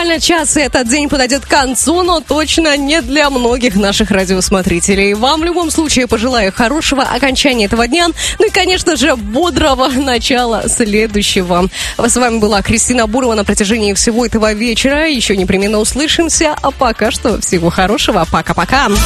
буквально час, и этот день подойдет к концу, но точно не для многих наших радиосмотрителей. Вам в любом случае пожелаю хорошего окончания этого дня, ну и, конечно же, бодрого начала следующего. С вами была Кристина Бурова на протяжении всего этого вечера. Еще непременно услышимся, а пока что всего хорошего. Пока-пока.